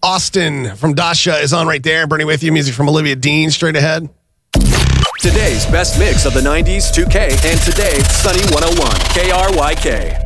Austin from Dasha is on right there. Bernie with you. Music from Olivia Dean straight ahead. Today's best mix of the 90s, 2K, and today, Sunny 101, KRYK.